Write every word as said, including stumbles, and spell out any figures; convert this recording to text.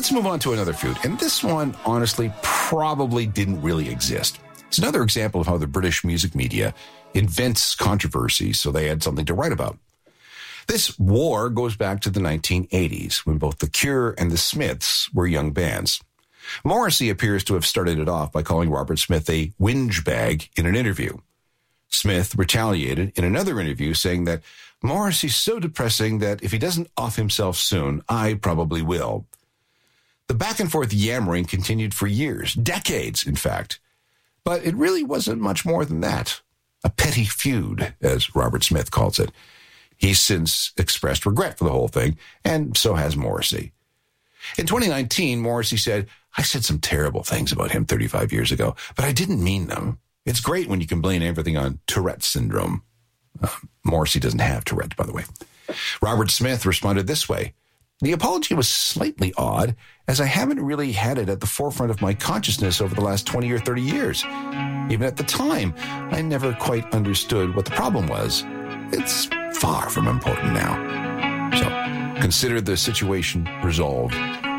Let's move on to another feud. And this one, honestly, probably didn't really exist. It's another example of how the British music media invents controversy so they had something to write about. This war goes back to the nineteen eighties, when both The Cure and The Smiths were young bands. Morrissey appears to have started it off by calling Robert Smith a whinge bag in an interview. Smith retaliated in another interview, saying that Morrissey's so depressing that if he doesn't off himself soon, I probably will. The back and forth yammering continued for years, decades, in fact. But it really wasn't much more than that. A petty feud, as Robert Smith calls it. He's since expressed regret for the whole thing, and so has Morrissey. In twenty nineteen, Morrissey said, I said some terrible things about him thirty-five years ago, but I didn't mean them. It's great when you can blame everything on Tourette syndrome. Uh, Morrissey doesn't have Tourette, by the way. Robert Smith responded this way. The apology was slightly odd, as I haven't really had it at the forefront of my consciousness over the last twenty or thirty years. Even at the time, I never quite understood what the problem was. It's far from important now. So, consider the situation resolved.